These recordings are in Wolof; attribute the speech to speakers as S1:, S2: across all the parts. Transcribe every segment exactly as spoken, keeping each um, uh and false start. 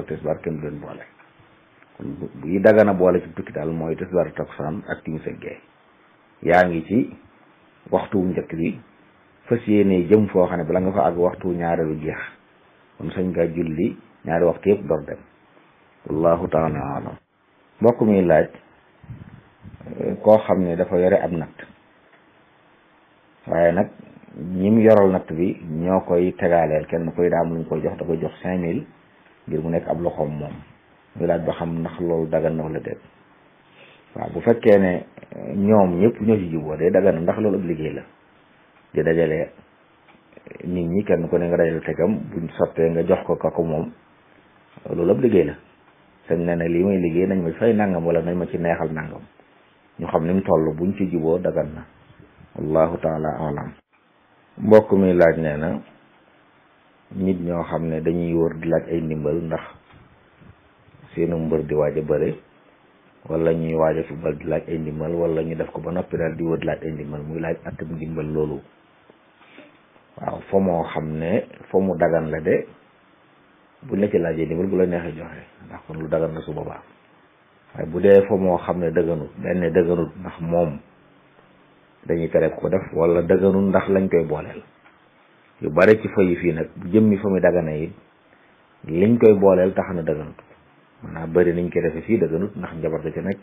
S1: ak tisbaar kenn du leen boole kon bu yi dagana boole ci tukki daal mooy tisbaar takkusaan ak timis ak gee yaa ngi ci waxtu wu njëkk bi fas yéene jëm foo xam ne bala nga fa àgg waxtu ñaareelu jeex kon sañ nga julli ñaari waxtu yëpp door dem wallahu taala alam mbokk mi laaj koo xam ne dafa yore ab natt waaye nag ñim yoral natt bi ñoo koy tegaaleel kenn koy daam luñ koy jox da koy jox cinq mille ngir mu nekk ab loxoom moom muy laaj ba xam ndax loolu dagan na wala déet waaw bu fekkee ne ñoom ñëpp ñoo ci juboo day dagan ndax loolu ab liggéey la di dajale nit ñi kenn ku ne nga dajale tegam buñ sottee nga jox ko ka ko moom loolu ab liggéey la sañ na ne lii may liggéey nañ ma fay nangam wala nañ ma ci neexal nangam ñu xam ni mu toll buñ ci juboo dagan na wallahu taala alam mbokk mi laaj nee na nit ñoo xam ne dañuy wër di laaj ay ndimbal ndax seenu mbër di waaj a bëre wala ñuy waaj a football di laaj ay ndimbal wala ñu def ko ba noppi daal di wër di laaj ay ndimbal muy laaj atam ndimbal loolu waaw fa moo xam ne fa mu dagan la de buñ la ci laajee ndimbal bu la neexee joxe ndax kon lu dagan la su boobaa waaye bu dee fa moo xam ne dëgganut benn dëgganut ndax moom dañuy tere ko def wala dëgganut ndax lañ koy booleel yu bare ci fa yi fii nag bu jëmmi fa muy dagana yi liñ koy booleel tax na dëgganut maanaam bëri niñ koy defee fii dëgganut ndax njabar da ci nekk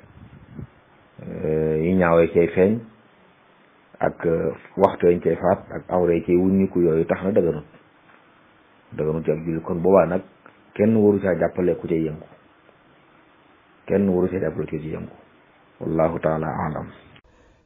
S1: yi ñaawee cay feeñ ak waxtu yañ cay faat ak awre cay wuññiku yooyu tax na dëgganut dëgganut ci ab julli kon boobaa nag kenn waru caa jàppale ku cay yëngu kenn waru caa jàppale ku ci yëngu wallahu taala alam